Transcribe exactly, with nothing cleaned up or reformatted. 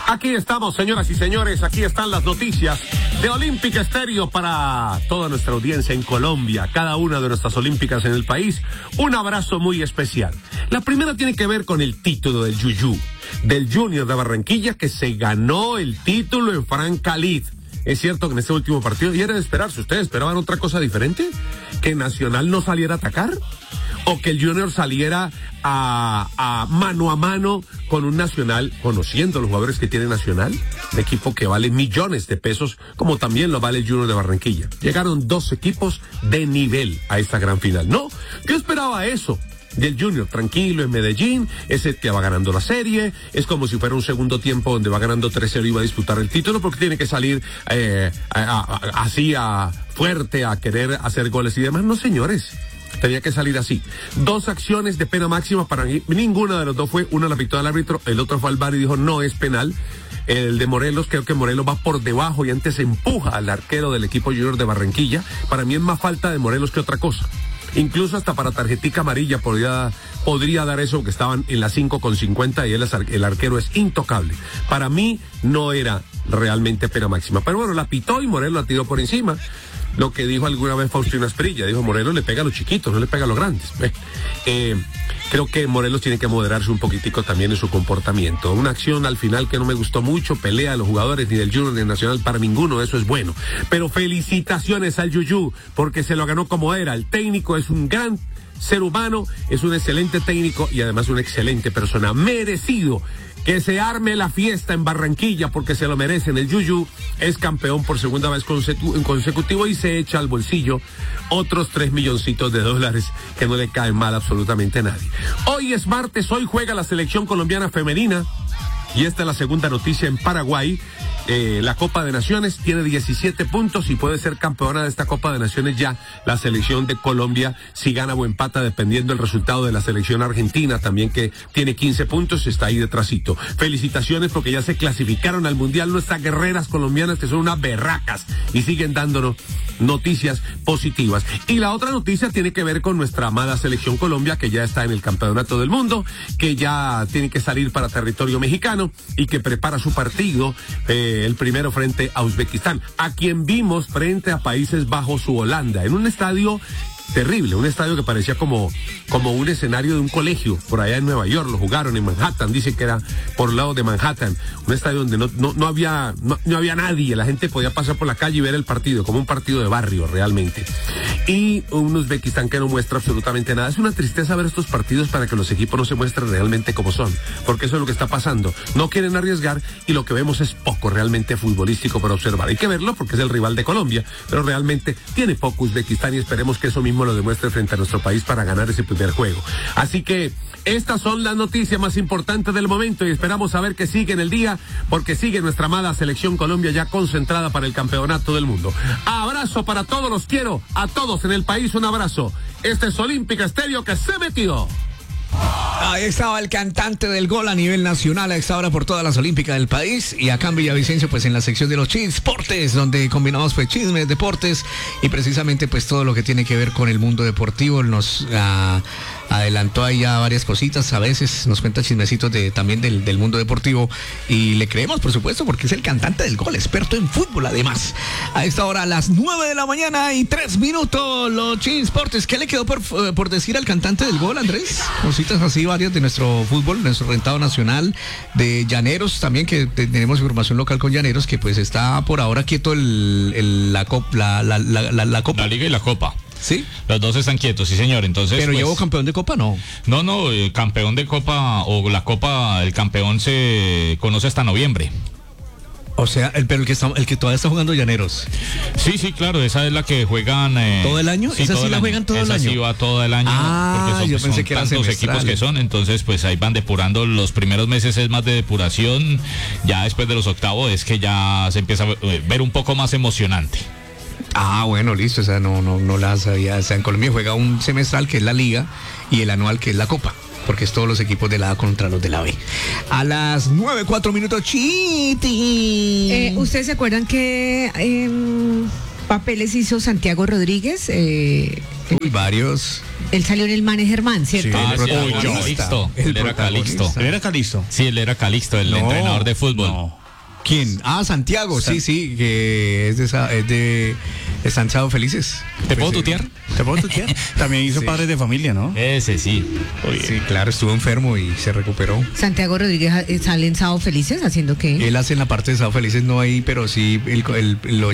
Aquí estamos, señoras y señores, aquí están las noticias de Olímpica Estéreo para toda nuestra audiencia en Colombia, cada una de nuestras olímpicas en el país. Un abrazo muy especial. La primera tiene que ver con el título del Yuyú, del Junior de Barranquilla, que se ganó el título en Francalid. Es cierto que en este último partido, y era de esperarse, ¿ustedes esperaban otra cosa diferente? ¿Que Nacional no saliera a atacar? ¿O que el Junior saliera a, a mano a mano con un Nacional, conociendo los jugadores que tiene Nacional, un equipo que vale millones de pesos, como también lo vale el Junior de Barranquilla? Llegaron dos equipos de nivel a esta gran final. No, yo esperaba eso del Junior, tranquilo en Medellín, ese que va ganando la serie, es como si fuera un segundo tiempo donde va ganando tres cero y va a disputar el título porque tiene que salir eh, a, a, a, así a fuerte a querer hacer goles y demás. No, señores, tenía que salir así. Dos acciones de pena máxima para mí, ninguna de los dos fue, una la pitó al árbitro, el otro fue al V A R y dijo no es penal. El de Morelos, creo que Morelos va por debajo y antes empuja al arquero del equipo Junior de Barranquilla. Para mí es más falta de Morelos que otra cosa. Incluso hasta para tarjetica amarilla podría, podría dar eso, que estaban en las cinco con cincuenta y él, el arquero es intocable. Para mí no era realmente pena máxima. Pero bueno, la pitó y Morelos la tiró por encima. Lo que dijo alguna vez Faustino Asprilla, dijo Morelos le pega a los chiquitos, no le pega a los grandes. Eh, creo que Morelos tiene que moderarse un poquitico también en su comportamiento. Una acción al final que no me gustó mucho, pelea de los jugadores ni del Junior ni del Nacional, para ninguno, eso es bueno. Pero felicitaciones al Yuyú, porque se lo ganó como era. El técnico es un gran ser humano, es un excelente técnico y además una excelente persona. Merecido que se arme la fiesta en Barranquilla porque se lo merecen. El Yuyú es campeón por segunda vez consecu- en consecutivo y se echa al bolsillo otros tres milloncitos de dólares que no le caen mal absolutamente a nadie. Hoy es martes, hoy juega la selección colombiana femenina y esta es la segunda noticia en Paraguay. Eh, la Copa de Naciones tiene diecisiete puntos y puede ser campeona de esta Copa de Naciones ya la selección de Colombia si gana o empata dependiendo del resultado de la selección argentina también, que tiene quince puntos, está ahí detrásito. Felicitaciones porque ya se clasificaron al Mundial nuestras guerreras colombianas, que son unas berracas y siguen dándonos noticias positivas. Y la otra noticia tiene que ver con nuestra amada selección Colombia, que ya está en el campeonato del mundo, que ya tiene que salir para territorio mexicano y que prepara su partido eh, el primero frente a Uzbekistán, a quien vimos frente a Países Bajos u Holanda, en un estadio terrible, un estadio que parecía como, como un escenario de un colegio, por allá en Nueva York, lo jugaron en Manhattan, dice que era por el lado de Manhattan, un estadio donde no, no, no había, no, no había nadie, la gente podía pasar por la calle y ver el partido, como un partido de barrio realmente. Y un Uzbekistán que no muestra absolutamente nada. Es una tristeza ver estos partidos para que los equipos no se muestren realmente como son, porque eso es lo que está pasando. No quieren arriesgar y lo que vemos es poco realmente futbolístico para observar. Hay que verlo porque es el rival de Colombia, pero realmente tiene poco Uzbekistán y esperemos que eso mismo lo demuestre frente a nuestro país para ganar ese primer juego. Así que estas son las noticias más importantes del momento y esperamos saber que sigue en el día, porque sigue nuestra amada selección Colombia ya concentrada para el campeonato del mundo. Abrazo para todos, los quiero a todos en el país, un abrazo. Este es Olímpica Estéreo que se metió. Ahí estaba el cantante del gol a nivel nacional a esta hora por todas las olímpicas del país. Y acá en Villavicencio, pues en la sección de los Chinsportes, donde combinamos pues chismes, deportes y precisamente pues todo lo que tiene que ver con el mundo deportivo. Nos uh, adelantó ahí ya varias cositas, a veces nos cuenta chismecitos de, también del, del mundo deportivo y le creemos, por supuesto, porque es el cantante del gol, experto en fútbol además. A esta hora a las nueve de la mañana y tres minutos, los Chinsportes. ¿Qué le quedó por, por decir al cantante del gol, Andrés? Cositas así varias de nuestro fútbol, nuestro rentado nacional, de Llaneros también, que tenemos información local con Llaneros, que pues está por ahora quieto el, el, la, cop, la, la, la, la, la Copa. La Liga y la Copa. ¿Sí? Los dos están quietos, sí señor. Entonces, pero pues, llevo campeón de Copa, no. No, no, eh, campeón de Copa o la Copa, el campeón se conoce hasta noviembre. O sea, el, pero el que está, el que todavía está jugando Llaneros. Sí, sí, claro, esa es la que juegan eh, ¿todo el año? Sí, ¿Esa todo sí el la año. juegan todo esa el año? Sí va todo el año. Ah, porque son, yo pensé son que era tantos semestral. equipos que son, entonces pues ahí van depurando. Los primeros meses es más de depuración, ya después de los octavos es que ya se empieza a ver un poco más emocionante. Ah, bueno, listo, o sea, no, no, no la sabía. O sea, en Colombia juega un semestral que es la Liga y el anual que es la Copa, porque es todos los equipos de la A contra los de la B. A las nueve, cuatro minutos, Chiti. Eh, ¿Ustedes se acuerdan que eh, papeles hizo Santiago Rodríguez? Eh, Uy, varios. Él salió en el Mane Germán, ¿cierto? Ah, sí, protagonista. el Calixto. El Él era protagonista. Calixto. ¿Él era Calixto? Sí, él era Calixto, el No, entrenador de fútbol. No. ¿Quién? Ah, Santiago, sí, sí, que es de, esa- es de están Chao Felices. ¿Te puedo Pues, eh, tutear? ¿Te puedo tutear? También hizo Sí. Padres de Familia, ¿no? Ese sí. Sí, claro, estuvo enfermo y se recuperó. Santiago Rodríguez eh, sale en Sábado Felices, ¿haciendo qué? Él hace en la parte de Sábado Felices, no ahí, pero sí, el, el- lo